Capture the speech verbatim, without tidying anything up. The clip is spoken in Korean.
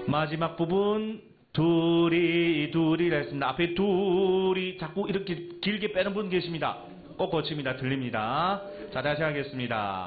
마지막 부분 둘이 둘이라 했습니다. 앞에 둘이 자꾸 이렇게 길게 빼는 분 계십니다. 꼭 고칩니다. 들립니다. 자, 다시 하겠습니다.